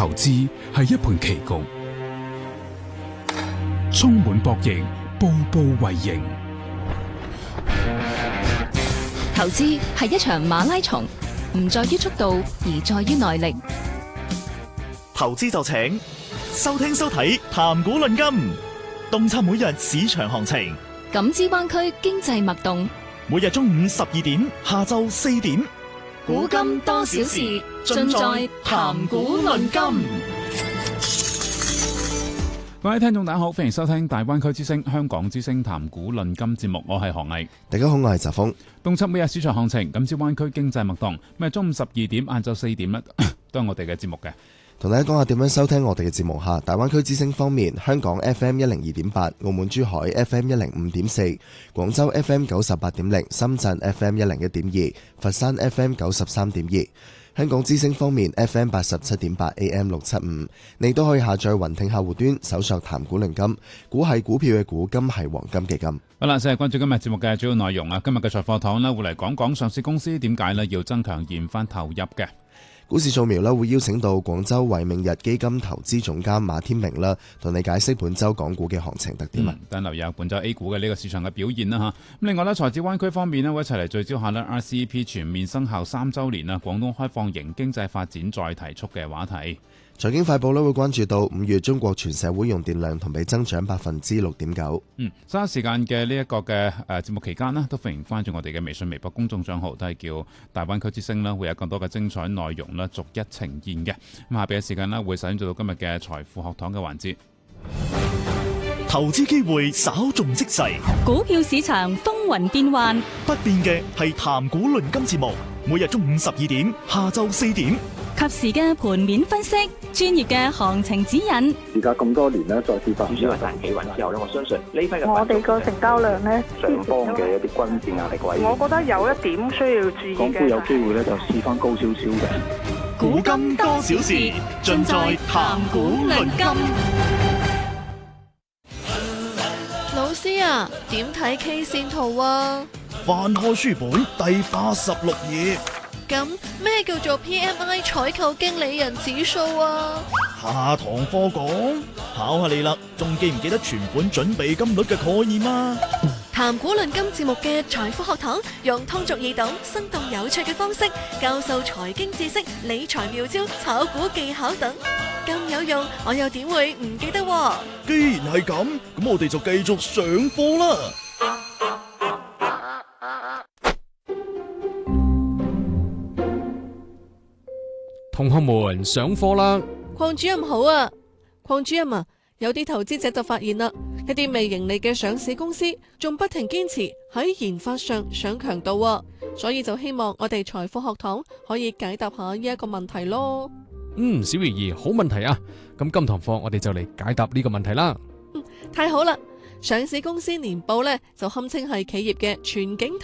投資係一盤棋局，充滿博弈，步步為營。 投資係一場馬拉松，唔在於速度，而在於耐力。 投資就請收聽收睇談股論金，洞察每日市場行情， 感知灣區經濟脈動。 每日中午12點，下晝4點， 古今多少事，盡在談股論金。 各位聽眾大家好，歡迎收聽大灣區之聲香港之聲談股論金節目，我係何毅。 大家好，我係澤峰。 洞察每日市場行情，感知灣區經濟脈動。咁中午12點，晏晝4點都係我哋嘅節目嘅。 同大家講下點樣收聽我哋嘅節目下。大灣區之聲方面，香港 FM 102.8，澳門珠海 FM 105.4，廣州 FM 98.0，深圳 FM 101.2，佛山 FM 93.2。香港之聲方面 FM 87.8 AM 675，你都可以下載雲聽客戶端，搜索談股論金，股係股票嘅股，金係黃金嘅金。 好啦，先係關注今日節目嘅主要內容啊。今日嘅財貨堂呢，會嚟講講上市公司點解呢要增強研發投入嘅。 股市掃描啦，會邀請到廣州維明日基金投資總監馬天明啦，同你解釋本周港股嘅行情特點。 等留意下本周 A 股嘅呢個市場嘅表現啦吓。咁另外呢，財資灣區方面呢，會一齊嚟聚焦下呢 RCEP 全面生效3週年啊，廣東開放型經濟發展再提速嘅話題。 財經快報咧會關注到5月中國全社會用電量同比增長6.9%。 稍時間嘅呢一個嘅節目期間呢，都歡迎關注我哋嘅微信、微博公眾賬號，都係叫大灣區之聲啦，會有更多嘅精彩內容啦，逐一呈現嘅。咁下邊嘅時間呢，會首先做到今日嘅財富學堂嘅環節。 投資機會稍縱即逝， 股票市場風雲變幻， 不變嘅係談股論金節目，每日中午12點，下晝4點。 及時嘅盤面分析，專業嘅行情指引。 而家咁多年咧，再次發主要係大企穩之後咧，我相信呢批嘅我哋個成交量咧， 上方嘅一啲關鍵壓力位， 我覺得有一點需要注意嘅。 港股有機會咧就試翻高少少嘅。 古今多少事，盡在談股論金。 老師啊，點睇 K 線圖啊？ 翻開書本第86頁。 咁咩叫做 PMI 採購經理人指數啊？ 下堂課講，考下你啦，仲記唔記得存款準備金率嘅概念啊？ 談股論金節目嘅財富學堂，用通俗易懂、生動有趣嘅方式教授財經知識、理財妙招、炒股技巧等，咁有用，我又點會唔記得？ 既然係咁，咁我哋就繼續上課啦。 同學們上課啦！ 鄺主任好啊，鄺主任啊，有啲投資者就發現啦，一啲未盈利嘅上市公司仲不停堅持喺研發上上強度啊，所以就希望我哋財富學堂可以解答下呢一個問題咯。 小怡兒，好問題啊！咁今堂課我哋就嚟解答呢個問題啦。 太好啦！上市公司年報呢就堪稱係企業嘅全景